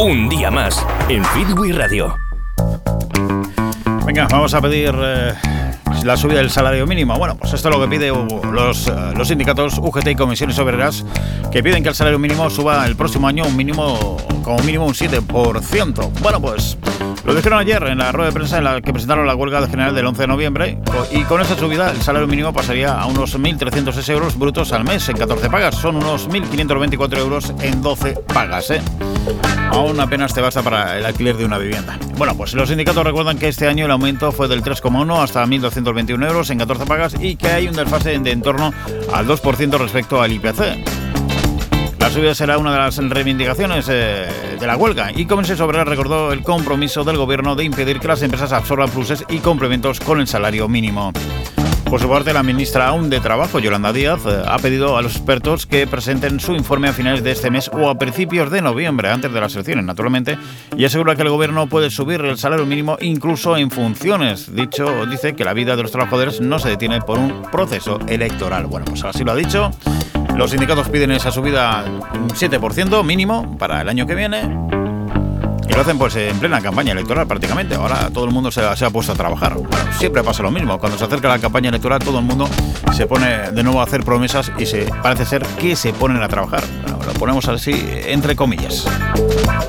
Un día más en Fitwi Radio. Venga, vamos a pedir la subida del salario mínimo. Bueno, pues esto es lo que piden los sindicatos UGT y comisiones obreras, que piden que el salario mínimo suba el próximo año como mínimo un 7%. Bueno, pues lo dijeron ayer en la rueda de prensa en la que presentaron la huelga general del 11 de noviembre, y con esta subida el salario mínimo pasaría a unos 1.306 euros brutos al mes en 14 pagas. Son unos 1.524 euros en 12 pagas, Aún apenas te basta para el alquiler de una vivienda. Bueno, pues los sindicatos recuerdan que este año el aumento fue del 3,1 hasta 1.221 euros en 14 pagas y que hay un desfase de en torno al 2% respecto al IPC. La subida será una de las reivindicaciones de la huelga, y Comisiones Obreras recordó el compromiso del gobierno de impedir que las empresas absorban pluses y complementos con el salario mínimo. Por su parte, la ministra aún de Trabajo, Yolanda Díaz, ha pedido a los expertos que presenten su informe a finales de este mes o a principios de noviembre, antes de las elecciones, naturalmente, y asegura que el gobierno puede subir el salario mínimo incluso en funciones. Dice que la vida de los trabajadores no se detiene por un proceso electoral. Bueno, pues así lo ha dicho. Los sindicatos piden esa subida un 7% mínimo para el año que viene. Y lo hacen pues en plena campaña electoral prácticamente. Ahora todo el mundo se ha puesto a trabajar. Bueno, siempre pasa lo mismo. Cuando se acerca la campaña electoral, todo el mundo se pone de nuevo a hacer promesas y parece ser que se ponen a trabajar. Bueno, lo ponemos así entre comillas.